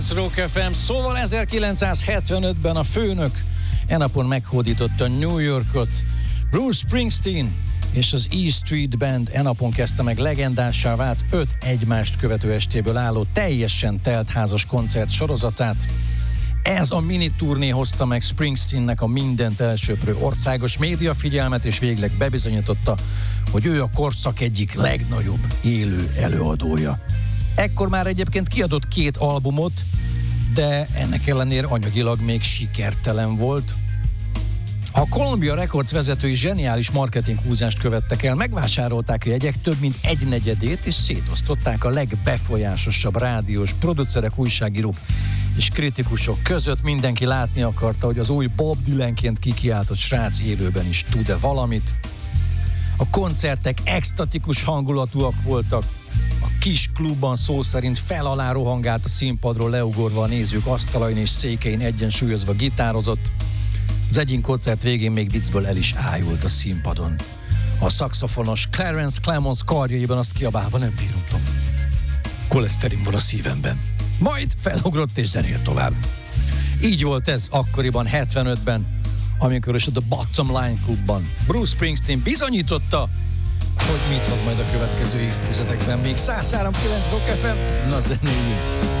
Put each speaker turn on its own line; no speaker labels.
Rock FM. Szóval 1975-ben a főnök enapon meghódította New Yorkot. Bruce Springsteen és az E Street Band enapon kezdte meg legendássá vált 5 egymást követő estéből álló teljesen teltházas koncert sorozatát. Ez a mini turné hozta meg Springsteennek a mindent elsöprő országos médiafigyelmet, és végleg bebizonyította, hogy ő a korszak egyik legnagyobb élő előadója. Ekkor már egyébként kiadott 2 albumot, de ennek ellenére anyagilag még sikertelen volt. A Columbia Records vezetői zseniális marketing húzást követtek el, megvásárolták a jegyek több mint 1/4 és szétosztották a legbefolyásosabb rádiós producerek, újságírók és kritikusok között. Mindenki látni akarta, hogy az új Bob Dylanként kikiáltott srác élőben is tud-e valamit. A koncertek extatikus hangulatúak voltak. A kis klubban szó szerint fel-alá rohangált a színpadról, leugorva a nézők asztalain és székein egyensúlyozva gitározott. Az egyik koncert végén még viccből el is ájult a színpadon. A szaxofonos Clarence Clemons karjaiban azt kiabálva: nem bírom tovább. Koleszterin van a szívemben. Majd felugrott és zenélt tovább. Így volt ez akkoriban, 75-ben, amikor is a The Bottom Line klubban Bruce Springsteen bizonyította, hogy mit hoz majd a következő évtizedekben. Még 103.9 Rock FM, na zenéljünk!